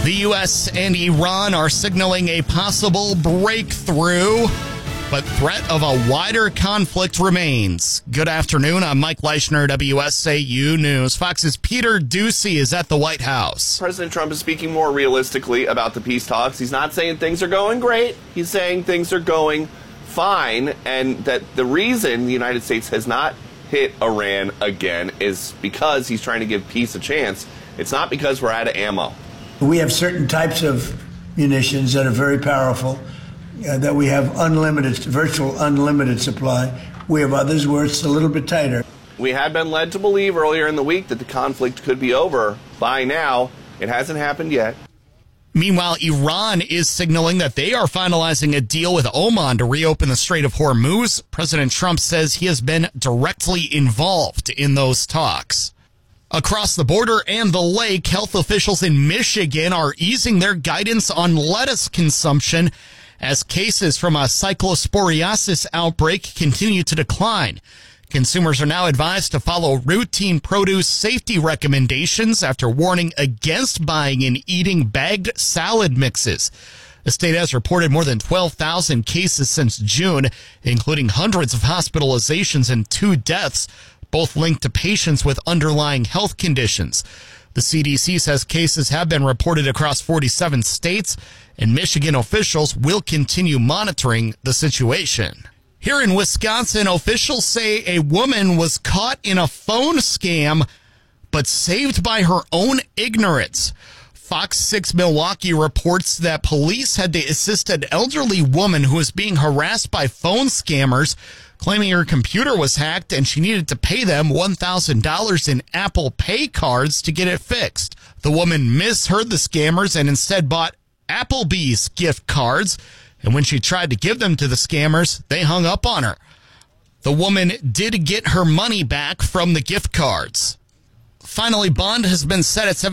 The U.S. and Iran are signaling a possible breakthrough, but threat of a wider conflict remains. Good afternoon. I'm Mike Leischner, WSAU News. Fox's Peter Doocy is at the White House. President Trump is speaking more realistically about the peace talks. He's not saying things are going great. He's saying things are going fine, and that the reason the United States has not hit Iran again is because he's trying to give peace a chance. It's not because we're out of ammo. We have certain types of munitions that are very powerful, that we have virtual unlimited supply. We have others where it's a little bit tighter. We had been led to believe earlier in the week that the conflict could be over by now. It hasn't happened yet. Meanwhile, Iran is signaling that they are finalizing a deal with Oman to reopen the Strait of Hormuz. President Trump says he has been directly involved in those talks. Across the border and the lake, health officials in Michigan are easing their guidance on lettuce consumption as cases from a cyclosporiasis outbreak continue to decline. Consumers are now advised to follow routine produce safety recommendations after warning against buying and eating bagged salad mixes. The state has reported more than 12,000 cases since June, including hundreds of hospitalizations and 2 deaths, both linked to patients with underlying health conditions. The CDC says cases have been reported across 47 states, and Michigan officials will continue monitoring the situation. Here in Wisconsin, officials say a woman was caught in a phone scam, but saved by her own ignorance. Fox 6 Milwaukee reports that police had to assist an elderly woman who was being harassed by phone scammers, claiming her computer was hacked and she needed to pay them $1,000 in Apple Pay cards to get it fixed. The woman misheard the scammers and instead bought Applebee's gift cards, and when she tried to give them to the scammers, they hung up on her. The woman did get her money back from the gift cards. Finally, bond has been set at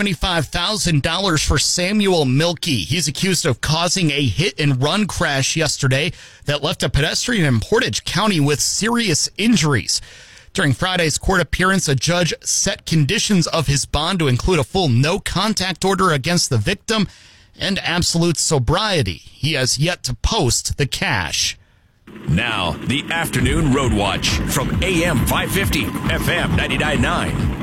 $75,000 for Samuel Milkey. He's accused of causing a hit-and-run crash yesterday that left a pedestrian in Portage County with serious injuries. During Friday's court appearance, a judge set conditions of his bond to include a full no-contact order against the victim and absolute sobriety. He has yet to post the cash. Now, the Afternoon Road Watch from AM 550, FM 99.9.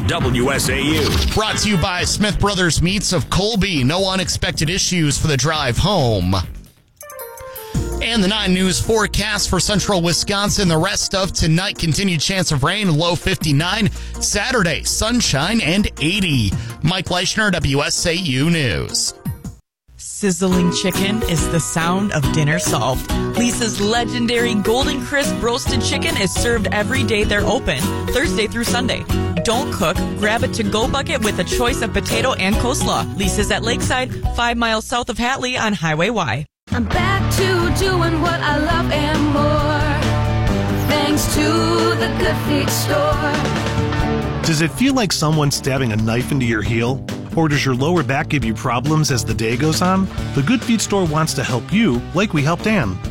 WSAU. Brought to you by Smith Brothers Meats of Colby. No unexpected issues for the drive home. And the 9 News forecast for central Wisconsin. The rest of tonight, continued chance of rain, low 59. Saturday, sunshine and 80. Mike Leischner, WSAU News. Sizzling chicken is the sound of dinner solved. Lisa's legendary Golden Crisp roasted chicken is served every day they're open, Thursday through Sunday. Don't cook, grab a to-go bucket with a choice of potato and coleslaw. Lisa's at Lakeside, 5 miles south of Hatley on Highway Y. I'm back to doing what I love and more, thanks to the Good Feet store. Does it feel like someone's stabbing a knife into your heel? Or does your lower back give you problems as the day goes on? The Good Feet store wants to help you like we helped Ann.